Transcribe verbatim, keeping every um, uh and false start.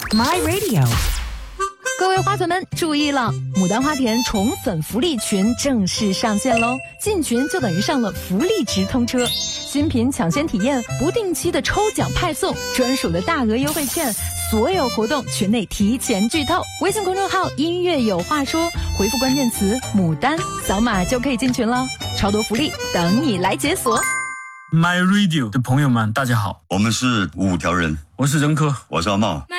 My Radio。各位花粉们注意了，牡丹花田宠粉福利群正式上线喽！进群就等于上了福利直通车，新品抢先体验，不定期的抽奖派送，专属的大额优惠券，所有活动群内提前剧透。微信公众号音乐有话说，回复关键词牡丹，扫码就可以进群了，超多福利等你来解锁。 My Radio 的朋友们，大家好， 我们是五条人， 我是任科， 我是阿茂。